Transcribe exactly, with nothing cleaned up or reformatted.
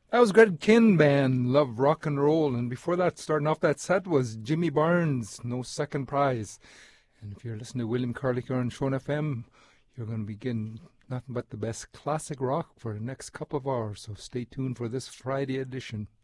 That was Greg Kinn Band, Love Rock and Roll, and before that, starting off that set was Jimmy Barnes, No Second Prize. And if you're listening to William Carlicker on Sean F M, you're going to be getting nothing but the best classic rock for the next couple of hours, so stay tuned for this Friday edition.